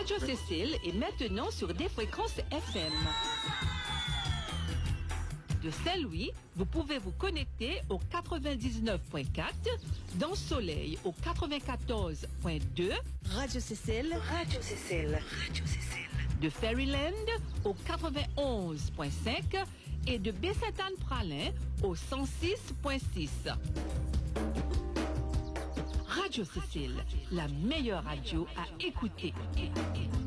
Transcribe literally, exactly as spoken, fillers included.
Radio Cécile est maintenant sur des fréquences F M. De Saint-Louis, vous pouvez vous connecter au quatre-vingt-dix-neuf point quatre, dans Soleil au quatre-vingt-quatorze point deux, Radio Cécile, Radio Cécile, Radio Cécile. De Fairyland au quatre-vingt-onze point cinq et de Baie-Sainte-Anne-Pralin au cent six point six. Radio Cécile, la meilleure radio à écouter.